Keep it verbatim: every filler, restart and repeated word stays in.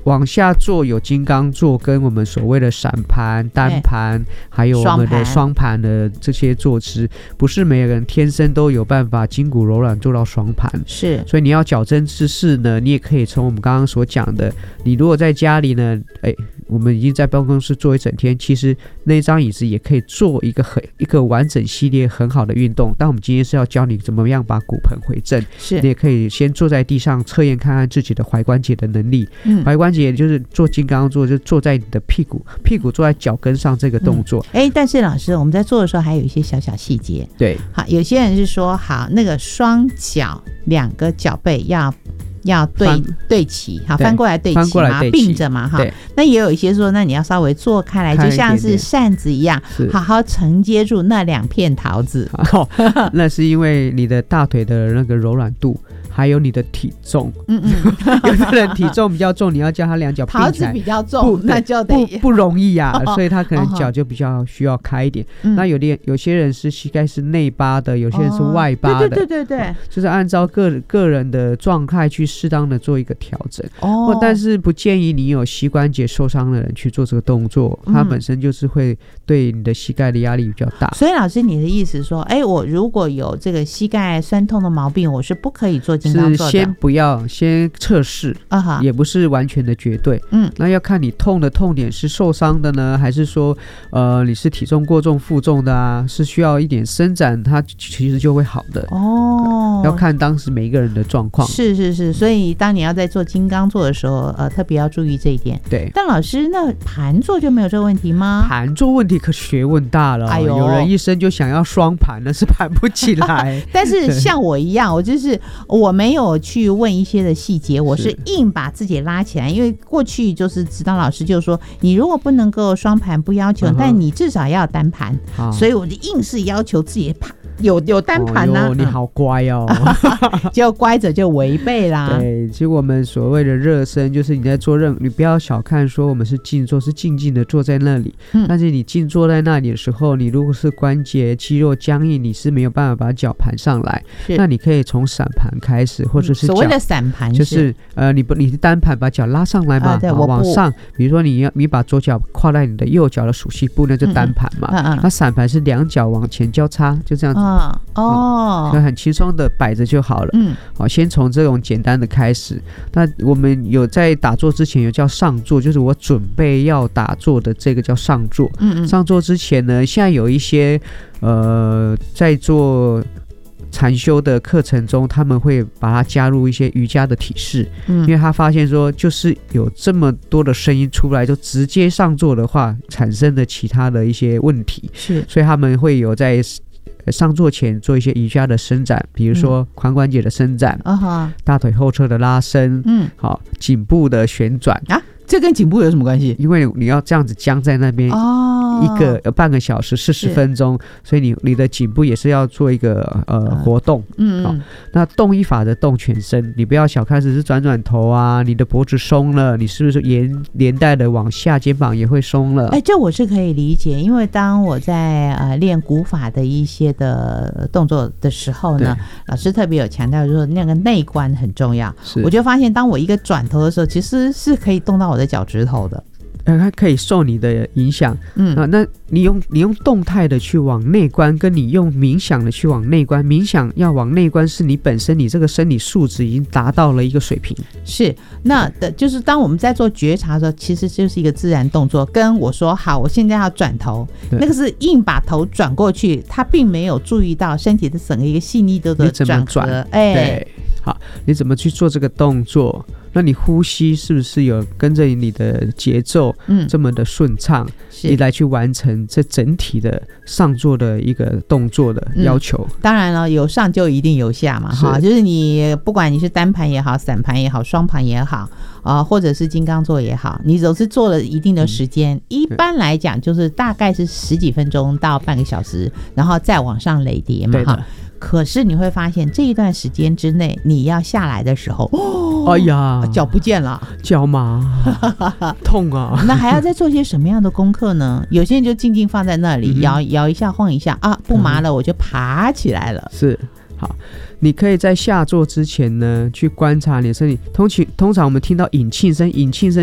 往下做有金刚坐跟我们所谓的散盘、单盘，还有我们的双盘的这些坐姿，不是每个人天生都有办法筋骨柔软做到双盘。是，所以你要矫正姿势呢，你也可以从我们刚刚所讲的，你如果在家里呢，哎，我们已经在办公室坐一整天，其实那张椅子也可以做一个很一个完整系列很好的运动。但我们今天是要教你怎么样把骨盆回正，是，你也可以先坐在地上测验看看自己的踝关节的能力。嗯，踝关节就是做金刚坐，就坐在你的屁股，屁股坐在脚跟上这个动作。哎、嗯， 但是老师，我们在做的时候还有一些小小细节。 对， 好，有些人是说，好，那个双脚两个脚背要。要对对齐，好，翻过来对齐嘛，并着嘛，哈。那也有一些说，那你要稍微坐开来，就像是扇子一样，好好承接住那两片桃子。 哦，那是因为你的大腿的那个柔软度。还有你的体重，嗯嗯，有的人体重比较重，你要叫他两脚并起来， 桃子比较重，那就得不, 不容易啊，所以他可能脚就比较需要开一点。哦、那有的有些人是膝盖是内八的，有些人是外八的，哦、对对对对，就是按照个个人的状态去适当的做一个调整。哦，但是不建议你有膝关节受伤的人去做这个动作，嗯、它本身就是会对你的膝盖的压力比较大。 所以老师，你的意思说，哎，我如果有这个膝盖酸痛的毛病，我是不可以做金刚坐的。 是先不要，先测试，啊、也不是完全的绝对。嗯，那要看你痛的痛点是受伤的呢，还是说，呃，你是体重过重负重的啊？是需要一点伸展，它其实就会好的。哦，要看当时每一个人的状况。 是是是，所以当你要在做金刚坐的时候，呃，特别要注意这一点。对。但老师，那盘坐就没有这个问题吗？ 盘坐问题可学问大了。哎呦，有人一生就想要双盘，那是盘不起来。 但是像我一样，我就是我没有去问一些的细节，我是硬把自己拉起来，因为过去就是指导老师就说，你如果不能够双盘不要求，嗯、但你至少要单盘，所以我就硬是要求自己有有单盘呢、啊哦。你好乖哦， 就乖着就违背啦。 对，其实我们所谓的热身，就是你在做任，你不要小看说我们是静坐，是静静的坐在那里。嗯、但是你静坐在那里的时候，你如果是关节肌肉僵硬，你是没有办法把脚盘上来。那你可以从散盘开始，或者是所谓的散盘就是呃，你不你是单盘把脚拉上来嘛，啊、对，我往上，比如说你要你把左脚跨在你的右脚的属膝部，那就单盘嘛。嗯嗯、那散盘是两脚往前交叉，就这样子。哦，哦嗯、很轻松的摆着就好了。嗯，好，先从这种简单的开始。那我们有在打坐之前有叫上坐，就是我准备要打坐的这个叫上坐。嗯嗯，上坐之前呢，现在有一些呃在做禅修的课程中，他们会把它加入一些瑜伽的体式。嗯，因为他发现说，就是有这么多的声音出来，就直接上坐的话，产生的其他的一些问题。是，所以他们会有在上座前做一些瑜伽的伸展，比如说髋关节的伸展，嗯、大腿后侧的拉伸，嗯，好，颈部的旋转啊。 这跟颈部有什么关系？ 因为你要这样子僵在那边一个、哦、半个小时四十分钟，所以你你的颈部也是要做一个呃活动。嗯，好，那动一法的动全身，你不要小看只是转转头啊，你的脖子松了，你是不是连连带的往下肩膀也会松了？ 哎，这我是可以理解，因为当我在呃练古法的一些的动作的时候呢，老师特别有强调说那个内关很重要。我就发现当我一个转头的时候，其实是可以动到我的脚趾头的。 呃，它可以受你的影响，嗯、啊，那你用你用动态的去往内观，跟你用冥想的去往内观，冥想要往内观，是你本身你这个生理素质已经达到了一个水平。 是，那的就是当我们在做觉察的时候，其实就是一个自然动作。跟我说好，我现在要转头，那个是硬把头转过去，他并没有注意到身体的整个一个细腻度的转合。哎， 对，好，你怎么去做这个动作？那你呼吸是不是有跟着你的节奏这么的顺畅、嗯、你来去完成这整体的上座的一个动作的要求、 嗯、当然了，有上就一定有下嘛，哈，就是你不管你是单盘也好，散盘也好，双盘也好、呃、或者是金刚座也好，你总是做了一定的时间、嗯、一般来讲就是大概是十几分钟到半个小时，然后再往上累叠嘛，哈。可是你会发现这一段时间之内你要下来的时候，哦，哎呀，脚不见了， 脚麻痛啊， 那还要再做些什么样的功课呢？有些人就静静放在那里、嗯、摇摇一下晃一下啊，不麻了我就爬起来了、 嗯、是，好，你可以在下坐之前呢去观察你的身体。通常通常我们听到引磬声，引磬声